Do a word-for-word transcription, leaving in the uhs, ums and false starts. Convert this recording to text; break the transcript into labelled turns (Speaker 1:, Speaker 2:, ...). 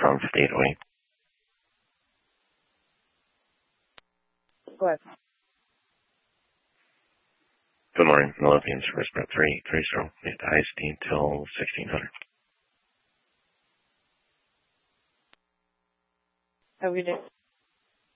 Speaker 1: from eight oh eight.
Speaker 2: Go ahead.
Speaker 1: Good morning. Millennium Service Prep three three zero. We have the I S D until sixteen hundred.
Speaker 2: Have a good day.